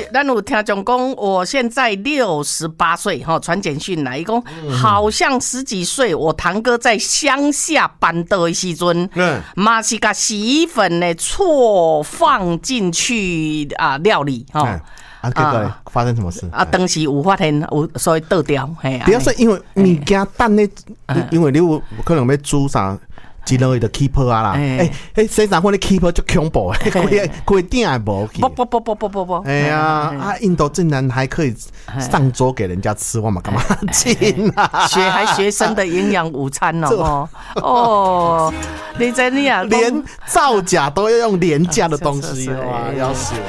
咱有听众讲，我现在68岁哈，传简讯来，讲好像10几岁，我堂哥在乡下搬的时阵，嘛是把洗衣粉呢错放进去啊料理哈。 结果发生什么事？ 当时有发现有所以倒掉，嘿啊。 不要说因为物件等咧，因为你有可能要煮啥。一落去就 keeper 啊啦，洗衫粉的 keeper 就恐怖，开顶也无去。 不， 哎呀，印度竟然还可以上桌给人家吃，我嘛干嘛进啊？ 学生的营养午餐哦，你真的啊， 连造假都要用廉价的东西哇，要死！